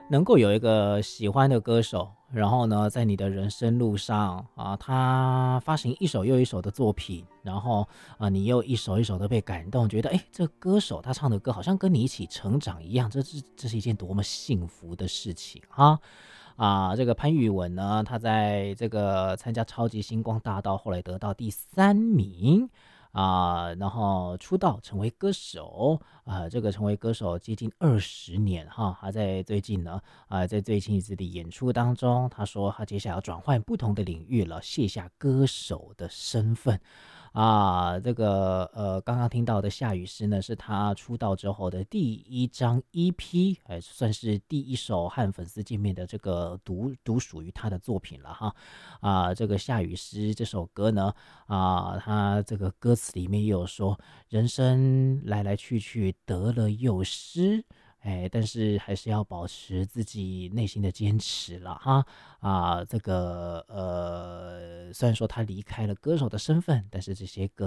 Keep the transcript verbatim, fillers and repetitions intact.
能够有一个喜欢的歌手，然后呢，在你的人生路上啊，他发行一首又一首的作品，然后啊，你又一首一首的被感动，觉得哎，这歌手他唱的歌好像跟你一起成长一样，这是这是一件多么幸福的事情哈！啊，这个潘玉文呢，他在这个参加超级星光大道，后来得到第三名。啊，然后出道成为歌手，啊，这个成为歌手接近二十年哈，他在最近呢，啊，在最近一次的演出当中，他说他接下来要转换不同的领域了，卸下歌手的身份。啊，这个呃，刚刚听到的《下雨诗》呢，是他出道之后的第一张 E P，哎，算是第一首和粉丝见面的这个独独属于他的作品了哈。啊，这个《下雨诗》这首歌呢，啊，他这个歌词里面也有说，人生来来去去，得了又失。哎，但是还是要保持自己内心的坚持了哈。啊，这个呃，虽然说他离开了歌手的身份，但是这些歌